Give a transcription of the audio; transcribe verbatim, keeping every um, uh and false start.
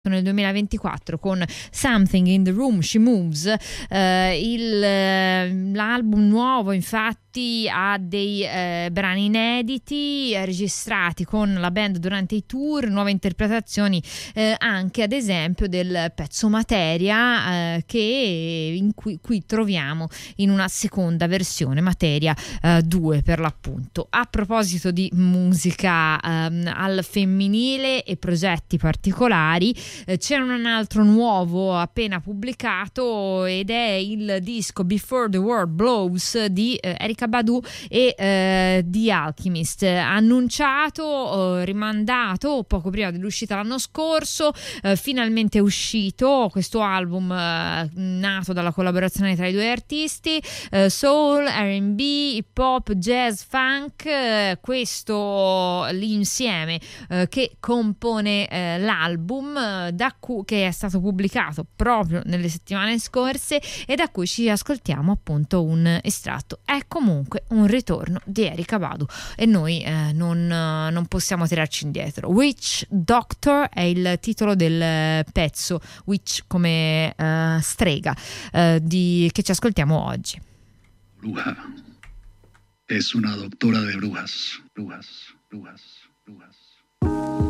nel duemilaventiquattro con Something in the Room She Moves. eh, il, eh, l'album nuovo infatti ha dei eh, brani inediti eh, registrati con la band durante i tour, nuove interpretazioni eh, anche ad esempio del pezzo Materia eh, che in cui qui troviamo in una seconda versione, Materia eh, due per l'appunto. A proposito di musica ehm, al femminile e progetti particolari, Eh, c'è un altro nuovo appena pubblicato ed è il disco Before the World Blows di eh, Erykah Badu e eh, di Alchemist, annunciato, eh, rimandato poco prima dell'uscita l'anno scorso, eh, finalmente uscito questo album eh, nato dalla collaborazione tra i due artisti, eh, soul, R and B, hip hop, jazz, funk, eh, questo l'insieme eh, che compone eh, l'album eh, da cui, che è stato pubblicato proprio nelle settimane scorse e da cui ci ascoltiamo appunto un estratto. È comunque un ritorno di Erykah Badu e noi eh, non, eh, non possiamo tirarci indietro. Witch Doctor è il titolo del pezzo, witch come eh, strega, eh, di, che ci ascoltiamo oggi. Bruja es una doctora de brujas, brujas, brujas, brujas.